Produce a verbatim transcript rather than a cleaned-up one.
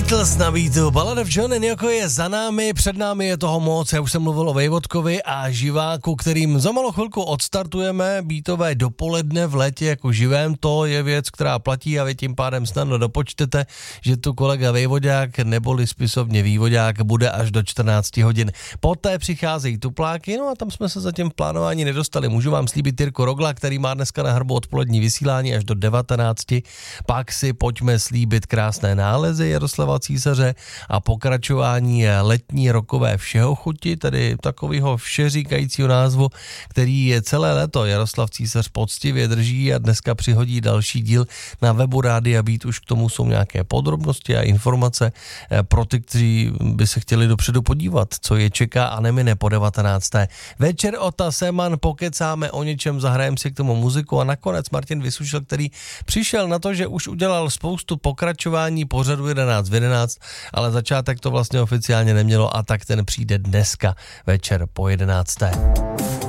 Beatles na beatu. Ballad of John and Yoko je za námi, před námi je toho moc. Já už jsem mluvil o Vejvodkovi a živáku, kterým za malou chvilku odstartujeme beatové dopoledne v létě jako živém. To je věc, která platí a vy tím pádem snadno dopočtete, že tu kolega Vejvodák neboli spisovně Vývodák bude až do čtrnáct hodin. Poté přicházejí tupláky, no a tam jsme se zatím v plánování nedostali. Můžu vám slíbit Jirko Rogla, který má dneska na hrbu odpolední vysílání až do devatenácti. Pak si pojďme slíbit krásné nálezy Jaroslava Císaře a pokračování letní rokové všeho chuti, tedy takového všeříkajícího názvu, který je celé léto Jaroslav Císař poctivě drží a dneska přihodí další díl na webu Rádia Beat. Už k tomu jsou nějaké podrobnosti a informace pro ty, kteří by se chtěli dopředu podívat, co je čeká a nemine po devatenácté. Večer o Taseman, pokecáme o něčem, zahrajeme si k tomu muziku a nakonec Martin Vysušil, který přišel na to, že už udělal spoustu pokračování pořadu jedenáct v jedenáct, ale začátek to vlastně oficiálně nemělo a tak ten přijde dneska večer po jedenácté.